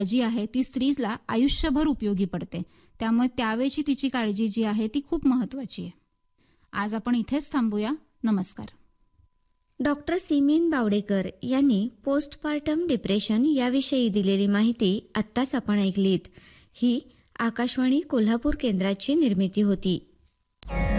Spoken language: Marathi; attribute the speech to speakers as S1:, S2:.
S1: जी आहे ती स्त्रीला आयुष्यभर उपयोगी पडते. त्यामुळे त्यावेळची तिची काळजी जी आहे ती खूप महत्त्वाची आहे. आज आपण इथेच थांबूया. नमस्कार.
S2: डॉक्टर सिमीन बावडेकर यांनी पोस्टपार्टम डिप्रेशन याविषयी दिलेली माहिती आत्ताच आपण ऐकलीत. ही आकाशवाणी कोल्हापूर केंद्राची निर्मिती होती.